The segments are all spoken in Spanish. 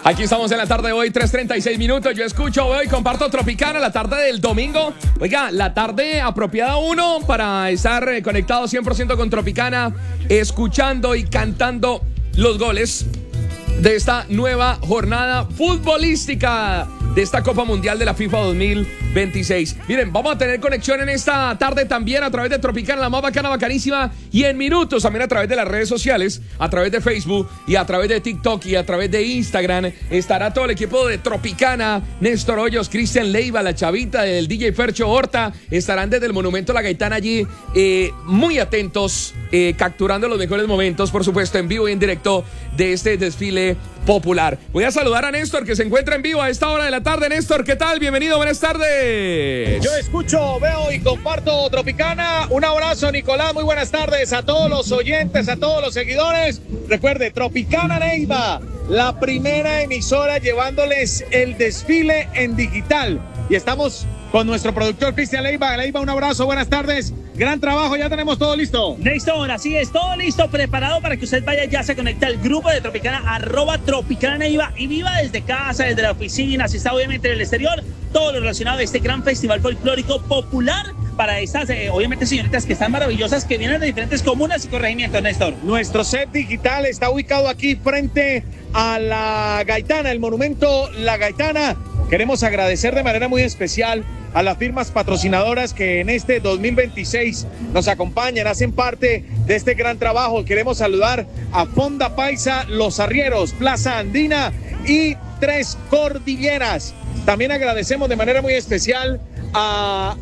Aquí estamos en la tarde de hoy, 3:36 minutos. Yo escucho, veo y comparto Tropicana, la tarde del domingo. Oiga, la tarde apropiada uno para estar conectado 100% con Tropicana, escuchando y cantando los goles de esta nueva jornada futbolística de esta Copa Mundial de la FIFA 2026. Miren, vamos a tener conexión en esta tarde también a través de Tropicana, la más bacana, bacanísima, y en minutos también a través de las redes sociales, a través de Facebook y a través de TikTok y a través de Instagram. Estará todo el equipo de Tropicana, Néstor Hoyos, Cristian Leiva, la chavita del DJ Fercho Horta, estarán desde el Monumento a la Gaitana allí, muy atentos, capturando los mejores momentos, por supuesto, en vivo y en directo de este desfile popular. Voy a saludar a Néstor, que se encuentra en vivo a esta hora de la tarde. Néstor, ¿qué tal? Bienvenido, buenas tardes. Yo escucho, veo y comparto Tropicana. Un abrazo, Nicolás, muy buenas tardes a todos los oyentes, a todos los seguidores. Recuerde, Tropicana Neiva, la primera emisora llevándoles el desfile en digital. Y estamos con nuestro productor Cristian Leiva. Leiva, un abrazo, buenas tardes. Gran trabajo, ya tenemos todo listo. Néstor, así es, todo listo, preparado para que usted vaya, ya se conecta al grupo de Tropicana, @Tropicana Neiva, y viva desde casa, desde la oficina, si está obviamente en el exterior, todo lo relacionado a este gran festival folclórico popular para estas, obviamente, señoritas que están maravillosas, que vienen de diferentes comunas y corregimientos, Néstor. Nuestro set digital está ubicado aquí frente a la Gaitana, el monumento La Gaitana. Queremos agradecer de manera muy especial a las firmas patrocinadoras que en este 2026 nos acompañan, hacen parte de este gran trabajo. Queremos saludar a Fonda Paisa, Los Arrieros, Plaza Andina y Tres Cordilleras. También agradecemos de manera muy especial a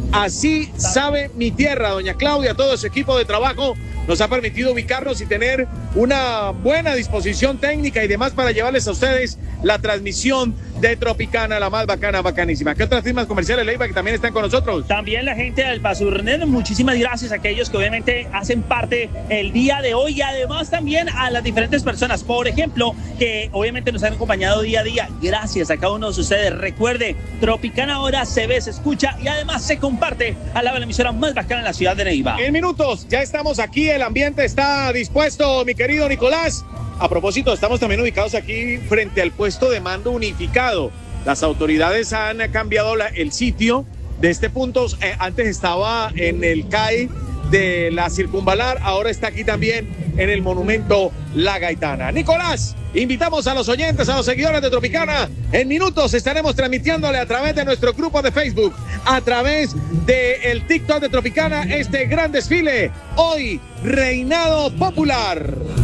Así Sabe Mi Tierra, doña Claudia, todo su equipo de trabajo. Nos ha permitido ubicarnos y tener una buena disposición técnica y demás para llevarles a ustedes la transmisión de Tropicana, la más bacana, bacanísima. ¿Qué otras firmas comerciales, Leiva, que también están con nosotros? También la gente del Basurner, muchísimas gracias a aquellos que obviamente hacen parte el día de hoy, y además también a las diferentes personas, por ejemplo, que obviamente nos han acompañado día a día. Gracias a cada uno de ustedes. Recuerde, Tropicana ahora se ve, se escucha y además se comparte al lado de la emisora más bacana en la ciudad de Neiva. En minutos, ya estamos aquí, el ambiente está dispuesto, mi querido Nicolás. A propósito, estamos también ubicados aquí frente al puesto de mando unificado. Las autoridades han cambiado el sitio de este punto. Antes estaba en el CAI de la Circunvalar, ahora está aquí también en el monumento La Gaitana. Nicolás, invitamos a los oyentes, a los seguidores de Tropicana. En minutos estaremos transmitiéndole a través de nuestro grupo de Facebook, a través del TikTok de Tropicana, este gran desfile. Hoy, Reinado Popular.